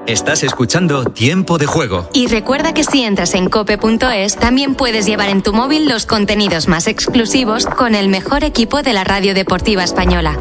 Estás escuchando Tiempo de Juego. Y recuerda que si entras en cope.es, también puedes llevar en tu móvil los contenidos más exclusivos con el mejor equipo de la radio deportiva española.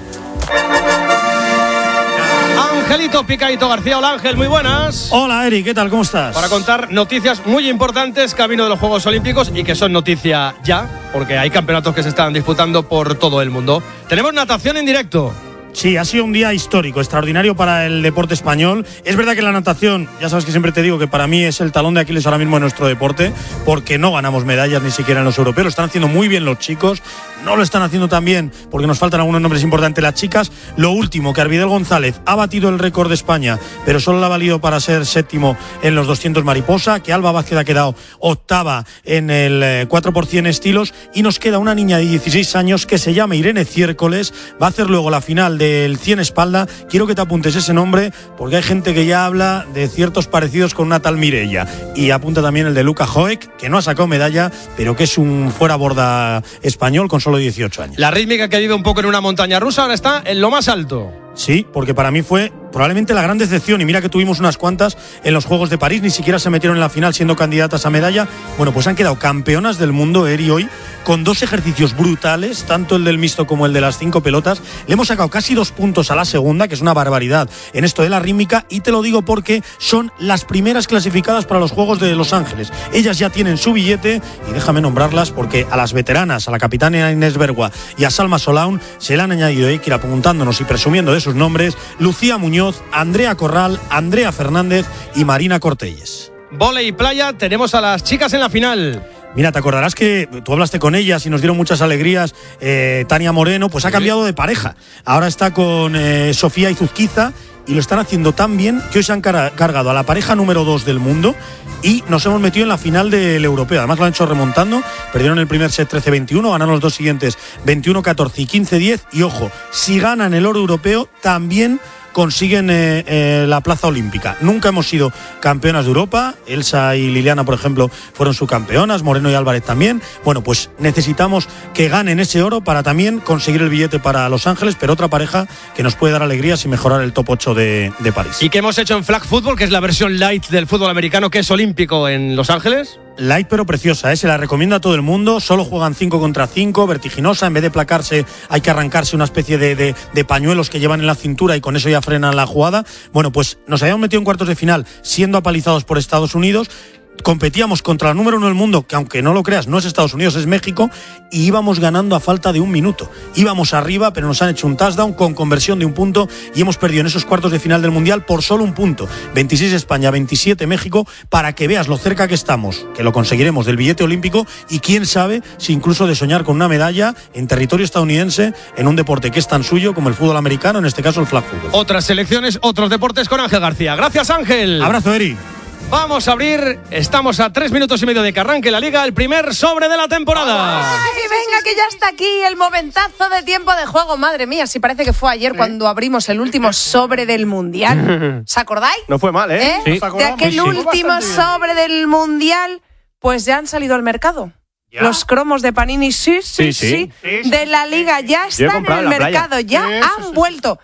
Angelito Picadito García. Hola Ángel, muy buenas. Hola Eri, ¿qué tal? ¿Cómo estás? Para contar noticias muy importantes camino de los Juegos Olímpicos y que son noticia ya, porque hay campeonatos que se están disputando por todo el mundo. Tenemos natación en directo. Sí, ha sido un día histórico, extraordinario para el deporte español. Es verdad que la natación, ya sabes que siempre te digo que para mí es el talón de Aquiles ahora mismo en nuestro deporte, porque no ganamos medallas ni siquiera en los europeos. Lo están haciendo muy bien los chicos, no lo están haciendo tan bien porque nos faltan algunos nombres importantes las chicas. Lo último, que Arvidel González ha batido el récord de España, pero solo le ha valido para ser séptimo en los 200 mariposa, que Alba Vázquez ha quedado octava en el 4x100 estilos, y nos queda una niña de 16 años que se llama Irene Ciércoles, va a hacer luego la final del 100 espalda. Quiero que te apuntes ese nombre porque hay gente que ya habla de ciertos parecidos con una tal Mireia, y apunta también el de Luka Joek, que no ha sacado medalla, pero que es un fuera borda español con solo 18 años. La rítmica que ha ido un poco en una montaña rusa ahora está en lo más alto. Sí, porque para mí fue probablemente la gran decepción, y mira que tuvimos unas cuantas en los Juegos de París, ni siquiera se metieron en la final siendo candidatas a medalla. Bueno, pues han quedado campeonas del mundo, Eri, hoy, con dos ejercicios brutales, tanto el del mixto como el de las 5 pelotas. Le hemos sacado casi 2 puntos a la segunda, que es una barbaridad en esto de la rítmica, y te lo digo porque son las primeras clasificadas para los Juegos de Los Ángeles. Ellas ya tienen su billete, y déjame nombrarlas porque a las veteranas, a la capitana Inés Bergua y a Salma Solaun, se le han añadido, hay que ir apuntándonos y presumiendo de sus nombres, Lucía Muñoz, Andrea Corral, Andrea Fernández y Marina Cortelles. Vóley y playa, tenemos a las chicas en la final. Mira, te acordarás que tú hablaste con ellas y nos dieron muchas alegrías. Tania Moreno, pues ha cambiado de pareja. Ahora está con Sofía Izuzquiza, y lo están haciendo tan bien que hoy se han cargado a la pareja número 2 del mundo y nos hemos metido en la final del europeo. Además lo han hecho remontando, perdieron el primer set 13-21, ganaron los dos siguientes 21-14 y 15-10, y ojo, si ganan el oro europeo también consiguen la plaza olímpica. Nunca hemos sido campeonas de Europa. Elsa y Liliana, por ejemplo, fueron subcampeonas, Moreno y Álvarez también. Bueno, pues necesitamos que ganen ese oro para también conseguir el billete para Los Ángeles, pero otra pareja que nos puede dar alegrías y mejorar el top 8 de París. ¿Y qué hemos hecho en flag football, que es la versión light del fútbol americano, que es olímpico en Los Ángeles? Light pero preciosa, se la recomiendo a todo el mundo. Solo juegan 5 contra 5, vertiginosa. En vez de placarse hay que arrancarse una especie de pañuelos que llevan en la cintura, y con eso ya frenan la jugada. Bueno, pues nos habíamos metido en cuartos de final siendo apalizados por Estados Unidos. Competíamos contra la número 1 del mundo, que aunque no lo creas no es Estados Unidos, es México, y íbamos ganando a falta de 1 minuto. Íbamos arriba, pero nos han hecho un touchdown con conversión de 1 punto y hemos perdido en esos cuartos de final del Mundial por solo 1 punto. 26 España, 27 México, para que veas lo cerca que estamos, que lo conseguiremos, del billete olímpico, y quién sabe si incluso de soñar con una medalla en territorio estadounidense en un deporte que es tan suyo como el fútbol americano, en este caso el flag football. Otras selecciones, otros deportes con Ángel García. Gracias, Ángel. Abrazo, Eri. Vamos a abrir, estamos a 3 minutos y medio de que arranque la Liga, el primer sobre de la temporada. ¡Ay, venga, que ya está aquí el momentazo de Tiempo de Juego! Madre mía, si parece que fue ayer cuando abrimos el último sobre del Mundial. ¿Os acordáis? No fue mal, ¿eh? Sí. De aquel último sobre del Mundial, pues ya han salido al mercado. ¿Ya? Los cromos de Panini, sí, de la Liga ya están en el mercado, ya han vuelto.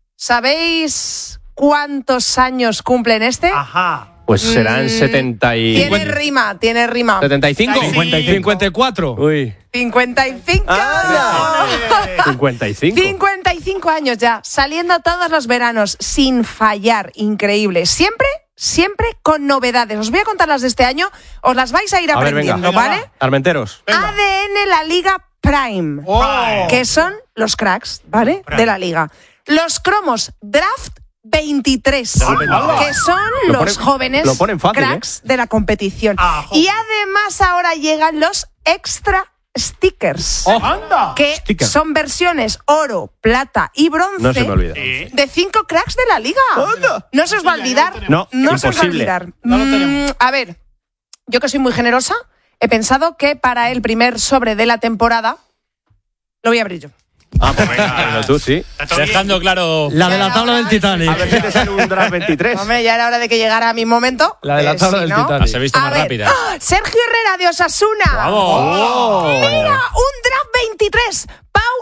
¿Sabéis cuántos años cumplen este? Ajá. Pues serán 70 y... Tiene rima. ¿75? 54. Uy. 55. ¡Ah! 55. 55 años ya, saliendo todos los veranos, sin fallar, increíble. Siempre con novedades. Os voy a contar las de este año, os las vais a ir aprendiendo, ¿vale? Armenteros. Venga. ADN La Liga Prime, que son los cracks, ¿vale? De la Liga. Los cromos Draft 23, que son los jóvenes cracks de la competición. Y además ahora llegan los extra stickers, que son versiones oro, plata y bronce, no se me olvida, de 5 cracks de la Liga. No se os va a olvidar. No se os va a olvidar. A ver, yo que soy muy generosa, he pensado que para el primer sobre de la temporada lo voy a abrir yo. Ah, pues venga, tú sí. Dejando claro la de la tabla del Titanic. A ver si te sale un draft 23. Hombre, ya era hora de que llegara mi momento. La de la tabla del Titanic. Las he visto más rápidas. Sergio Herrera de Osasuna. ¡Vamos! Mira, un draft 23. Pau